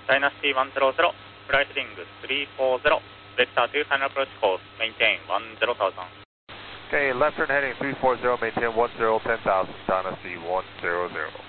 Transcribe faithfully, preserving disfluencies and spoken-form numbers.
Dynasty one zero zero, flight heading three four zero, vector to final approach course, maintain one zero thousand. Okay, left turn heading three four zero, maintain one zero, ten thousand, Dynasty one zero zero.